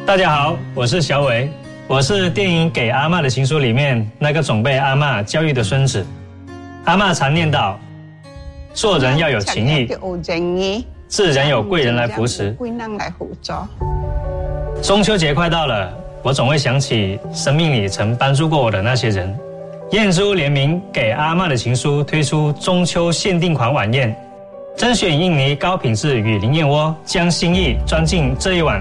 大家好，我是小伟，我是电影《给阿嬷的情书》里面那个总被阿嬷教育的孙子。阿嬷常念叨，做人要有情义，自然有贵人来扶持。中秋节快到了，我总会想起生命里曾帮助过我的那些人。燕珠联名《给阿嬷的情书》推出中秋限定款晚宴，甄选印尼高品质雨林燕窝，将心意装进这一碗